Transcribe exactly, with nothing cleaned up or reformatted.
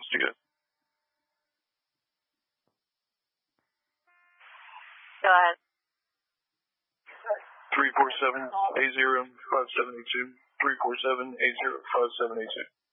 wants to go. Go ahead. three four seven, eight zero, five seven eight two. three four seven, eight zero, five seven eight two.